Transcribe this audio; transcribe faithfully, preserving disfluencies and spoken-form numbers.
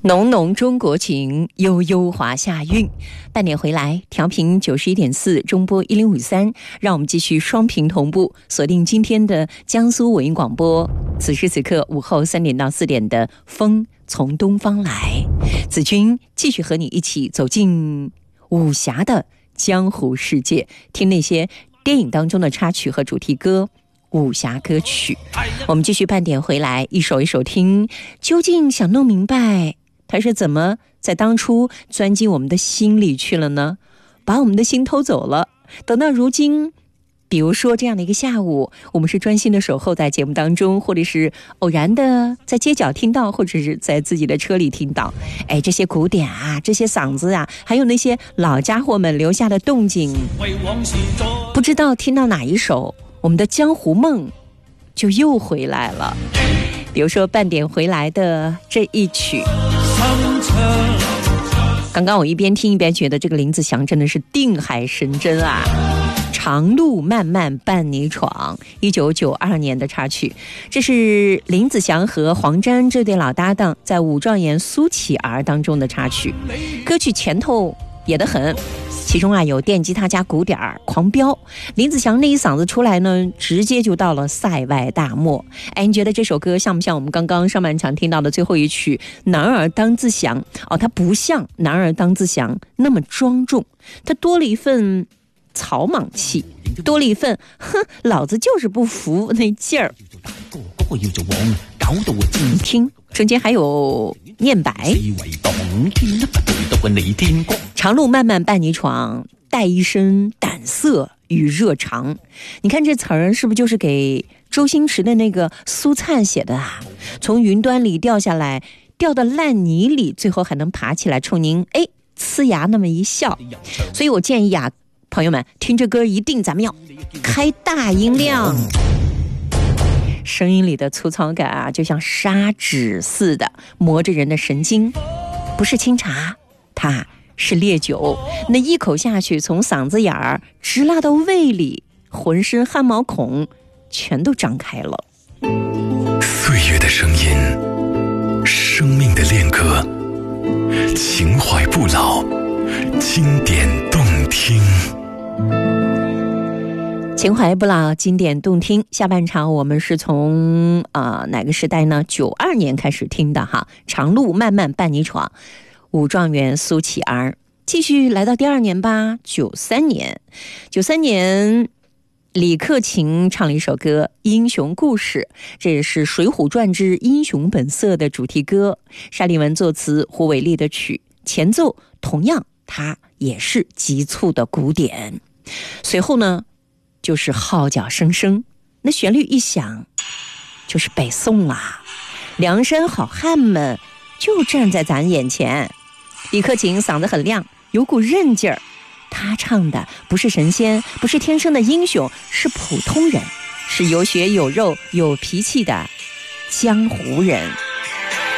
浓浓中国情，悠悠华夏韵。半点回来，调频九十一点四，中波一零五三，让我们继续双频同步，锁定今天的江苏文艺广播。此时此刻午后三点到四点的风从东方来，子君继续和你一起走进武侠的江湖世界，听那些电影当中的插曲和主题歌。武侠歌曲，我们继续半点回来，一首一首听，究竟想弄明白他是怎么在当初钻进我们的心里去了呢？把我们的心偷走了。等到如今，比如说这样的一个下午，我们是专心的守候在节目当中，或者是偶然的在街角听到，或者是在自己的车里听到。哎，这些鼓点啊，这些嗓子啊，还有那些老家伙们留下的动静，不知道听到哪一首，我们的江湖梦就又回来了。比如说半点回来的这一曲，刚刚我一边听一边觉得这个林子祥真的是定海神针啊。长路漫漫伴你闯，一九九二年的插曲，这是林子祥和黄沾这对老搭档在武状元苏乞儿当中的插曲。歌曲前头野得很，其中啊有电吉他加鼓点儿狂飙，林子祥那一嗓子出来呢，直接就到了塞外大漠。哎，你觉得这首歌像不像我们刚刚上半场听到的最后一曲男儿当自强？哦，它不像男儿当自强那么庄重，它多了一份草莽气，多了一份哼老子就是不服那劲儿。你听中间还有念白，长路漫漫伴你闯，带一身胆色与热肠。你看这词儿是不是就是给周星驰的那个苏灿写的啊？从云端里掉下来，掉到烂泥里，最后还能爬起来冲您哎呲牙那么一笑。所以我建议啊，朋友们听这歌一定咱们要开大音量，声音里的粗糙感啊，就像砂纸似的磨着人的神经。不是清茶，它是烈酒，那一口下去，从嗓子眼儿直拉到胃里，浑身汗毛孔全都张开了。 岁月的声音，生命的恋歌，情怀不老，经典动听。 情怀不老，经典动听。下半场我们是从呃哪个时代呢？九二年开始听的哈，长路漫漫伴你闯，武状元苏乞儿。继续来到第二年吧，九三年，九三年，李克勤唱了一首歌《英雄故事》，这也是《水浒传之英雄本色》的主题歌，沙利文作词，胡伟立的曲，前奏同样它也是急促的鼓点。随后呢，就是号角声声，那旋律一响，就是北宋啦。梁山好汉们就站在咱眼前。李克勤嗓子很亮，有股韧劲儿。他唱的不是神仙，不是天生的英雄，是普通人，是有血有肉有脾气的江湖人。